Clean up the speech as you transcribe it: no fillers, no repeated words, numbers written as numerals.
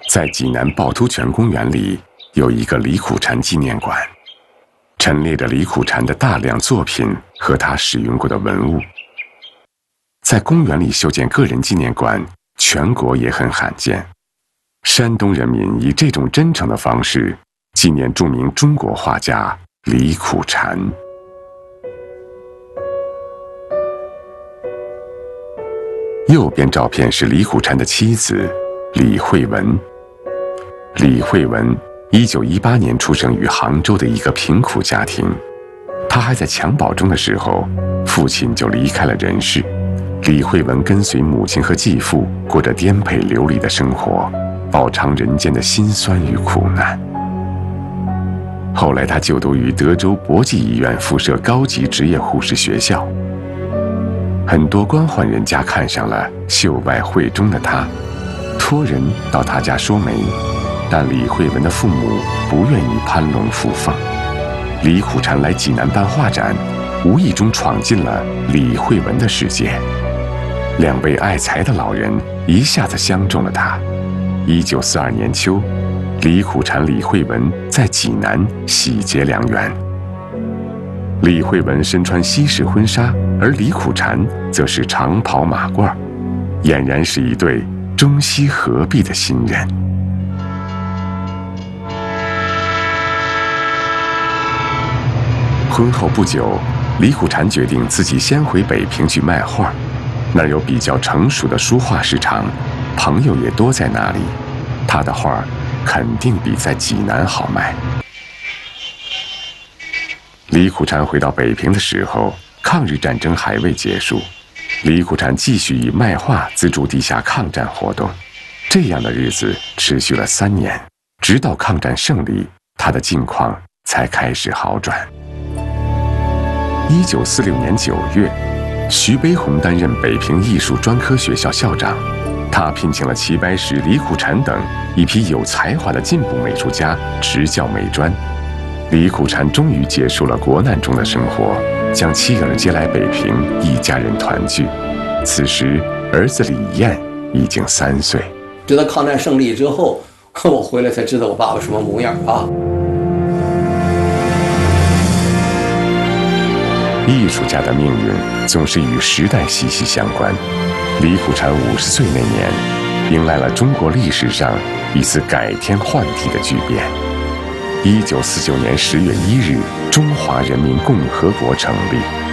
在济南趵突泉公园里有一个李苦禅纪念馆，陈列着李苦禅的大量作品和他使用过的文物。在公园里修建个人纪念馆，全国也很罕见。山东人民以这种真诚的方式纪念著名中国画家李苦禅。右边照片是李苦禅的妻子李惠文。李惠文1918年出生于杭州的一个贫苦家庭，他还在襁褓中的时候，父亲就离开了人世。李惠文跟随母亲和继父过着颠沛流离的生活，饱尝人间的辛酸与苦难。后来他就读于德州博济医院附设高级职业护士学校，很多官宦人家看上了秀外慧中的他，托人到他家说媒，但李惠文的父母不愿意攀龙附凤。李苦禅来济南办画展，无意中闯进了李惠文的世界。两位爱财的老人一下子相中了他。1942年秋，李苦禅、李惠文在济南喜结良缘。李惠文身穿西式婚纱，而李苦禅则是长袍马褂，俨然是一对中西合璧的新人。婚后不久，李苦禅决定自己先回北平去卖画，那儿有比较成熟的书画市场，朋友也多在那里，他的画肯定比在济南好卖。李苦禅回到北平的时候，抗日战争还未结束，李苦禅继续以卖画资助地下抗战活动。这样的日子持续了3年，直到抗战胜利，他的境况才开始好转。1946年9月，徐悲鸿担任北平艺术专科学校校长，他聘请了齐白石、李苦禅等一批有才华的进步美术家执教美专。李苦禅终于结束了国难中的生活，将妻儿接来北平，一家人团聚。此时，儿子李彦已经3岁。 直到抗战胜利之后，我回来才知道我爸爸什么模样啊！ 艺术家的命运总是与时代息息相关。李苦禅50岁那年，迎来了中国历史上一次改天换地的巨变。1949年10月1日，中华人民共和国成立。